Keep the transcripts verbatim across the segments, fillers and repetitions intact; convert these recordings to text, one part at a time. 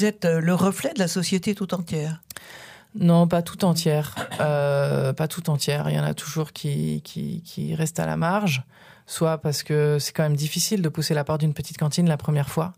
Vous êtes le reflet de la société tout entière? Non, pas tout entière. Euh, pas tout entière. Il y en a toujours qui, qui, qui restent à la marge. Soit parce que c'est quand même difficile de pousser la porte d'une petite cantine la première fois.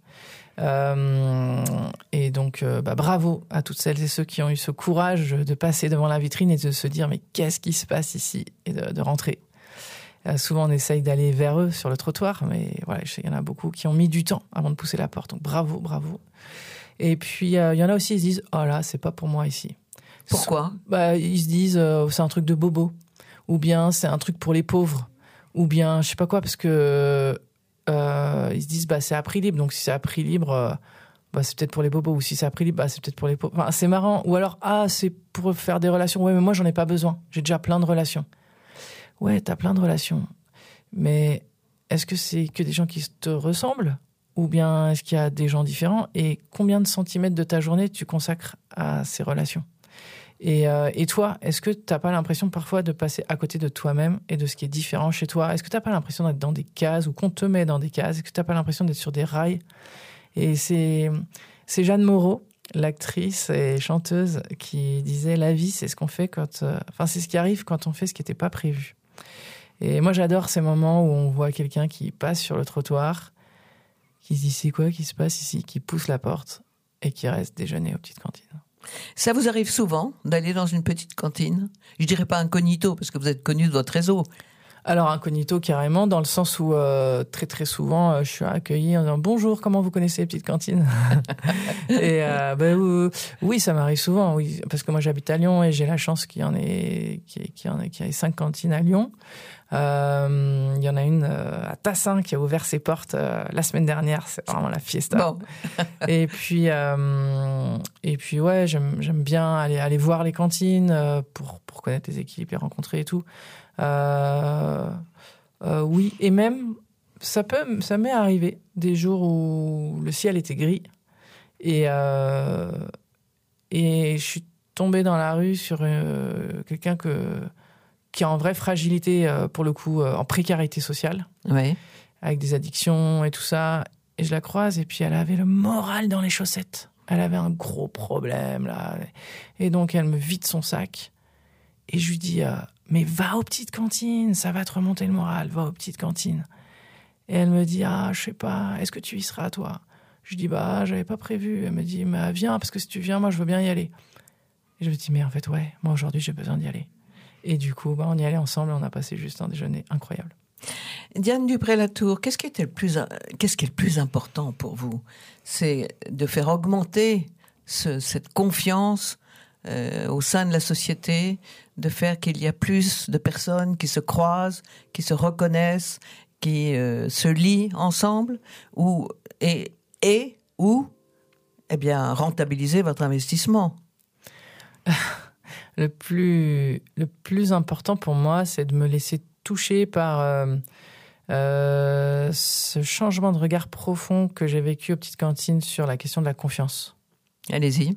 Euh, et donc, euh, bah, bravo à toutes celles et ceux qui ont eu ce courage de passer devant la vitrine et de se dire mais qu'est-ce qui se passe ici, et de, de rentrer. Euh, souvent, on essaye d'aller vers eux sur le trottoir, mais voilà, il y en a beaucoup qui ont mis du temps avant de pousser la porte. Donc, bravo, bravo. Et puis, euh, il y en a aussi, ils se disent oh là, c'est pas pour moi ici. Pourquoi? Bah, ils se disent euh, c'est un truc de bobo, ou bien c'est un truc pour les pauvres, ou bien je sais pas quoi, parce que euh, ils se disent bah c'est à prix libre, donc si c'est à prix libre, euh, bah c'est peut-être pour les bobos, ou si c'est à prix libre, bah c'est peut-être pour les pauvres. Enfin, c'est marrant. Ou alors ah c'est pour faire des relations. Ouais, mais moi j'en ai pas besoin. J'ai déjà plein de relations. Ouais, t'as plein de relations, mais est-ce que c'est que des gens qui te ressemblent? Ou bien est-ce qu'il y a des gens différents? Et combien de centimètres de ta journée tu consacres à ces relations? Et, euh, et toi, est-ce que t'as pas l'impression parfois de passer à côté de toi-même et de ce qui est différent chez toi? Est-ce que t'as pas l'impression d'être dans des cases, ou qu'on te met dans des cases? Est-ce que t'as pas l'impression d'être sur des rails? Et c'est, c'est Jeanne Moreau, l'actrice et chanteuse, qui disait « La vie, c'est ce qu'on fait quand... Euh, enfin, c'est ce qui arrive quand on fait ce qui n'était pas prévu. » Et moi, j'adore ces moments où on voit quelqu'un qui passe sur le trottoir, qui se dit « C'est quoi qui se passe ici ?» qui pousse la porte et qui reste déjeuner aux petites cantines. Ça vous arrive souvent d'aller dans une petite cantine? Je dirais pas incognito, parce que vous êtes connu de votre réseau. Alors incognito carrément, dans le sens où euh, très très souvent euh, je suis accueillie en disant bonjour, comment vous connaissez les petites cantines? Et euh, bah, euh, oui, ça m'arrive souvent, oui, parce que moi j'habite à Lyon et j'ai la chance qu'il y en ait, qu'il y ait, qu'il y en ait, qu'il y ait cinq cantines à Lyon. Euh, il y en a une euh, à Tassin qui a ouvert ses portes euh, la semaine dernière. C'est vraiment la fiesta. Bon. et puis euh, et puis ouais, j'aime j'aime bien aller aller voir les cantines euh, pour pour connaître les équipes, les rencontrer et tout. Euh, euh, oui, et même ça peut ça m'est arrivé des jours où le ciel était gris et euh, et je suis tombée dans la rue sur euh, quelqu'un que qui est en vraie fragilité, euh, pour le coup, euh, en précarité sociale, ouais. avec des addictions et tout ça. Et je la croise, et puis elle avait le moral dans les chaussettes. Elle avait un gros problème, là. Et donc, elle me vide son sac. Et je lui dis, euh, mais va aux petites cantines, ça va te remonter le moral, va aux petites cantines. Et elle me dit, ah, je sais pas, est-ce que tu y seras, toi? Je lui dis, bah, j'avais pas prévu. Elle me dit, mais viens, parce que si tu viens, moi, je veux bien y aller. Et je me dis, mais en fait, ouais, moi, aujourd'hui, j'ai besoin d'y aller. Et du coup, bah, on y allait ensemble et on a passé juste un déjeuner incroyable. Diane Dupré-Latour, qu'est-ce qui était le plus, qu'est-ce qui est le plus important pour vous? C'est de faire augmenter ce, cette confiance euh, au sein de la société, de faire qu'il y a plus de personnes qui se croisent, qui se reconnaissent, qui euh, se lient ensemble, ou, et, et ou, eh bien, rentabiliser votre investissement. Le plus, le plus important pour moi, c'est de me laisser toucher par euh, euh, ce changement de regard profond que j'ai vécu aux petites cantines sur la question de la confiance. Allez-y.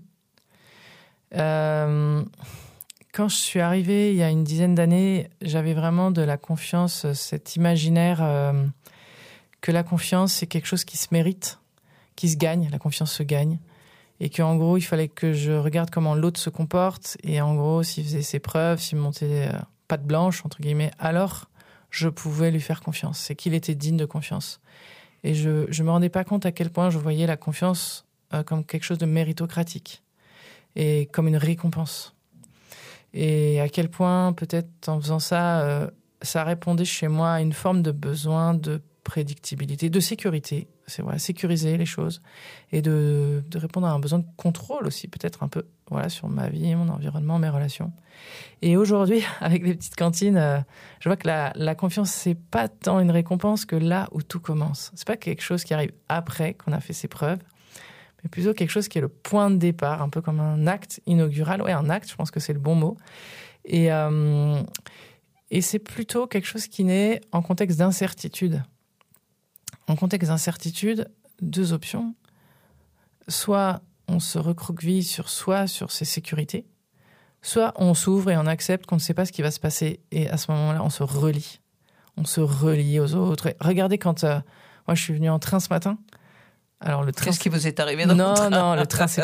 Euh, quand je suis arrivée il y a une dizaine d'années, j'avais vraiment de la confiance, cet imaginaire euh, que la confiance, c'est quelque chose qui se mérite, qui se gagne, la confiance se gagne. Et qu'en gros, il fallait que je regarde comment l'autre se comporte. Et en gros, s'il faisait ses preuves, s'il montait euh, patte blanche, entre guillemets, alors je pouvais lui faire confiance. C'est qu'il était digne de confiance. Et je ne me rendais pas compte à quel point je voyais la confiance euh, comme quelque chose de méritocratique. Et comme une récompense. Et à quel point, peut-être, en faisant ça, euh, ça répondait chez moi à une forme de besoin de prédictibilité, de sécurité. C'est voilà, sécuriser les choses et de, de répondre à un besoin de contrôle aussi, peut-être un peu, voilà, sur ma vie, mon environnement, mes relations. Et aujourd'hui, avec les petites cantines, euh, je vois que la, la confiance, c'est pas tant une récompense que là où tout commence. C'est pas quelque chose qui arrive après qu'on a fait ses preuves, mais plutôt quelque chose qui est le point de départ, un peu comme un acte inaugural. Ouais, un acte, je pense que c'est le bon mot. Et, euh, et c'est plutôt quelque chose qui naît en contexte d'incertitude. En contexte d'incertitude, deux options. Soit on se recroqueville sur soi, sur ses sécurités, soit on s'ouvre et on accepte qu'on ne sait pas ce qui va se passer. Et à ce moment-là, on se relie. On se relie aux autres. Et regardez, quand euh, moi je suis venue en train ce matin, alors le train... Qu'est-ce qui vous est arrivé dans non, le train? Non, le train s'est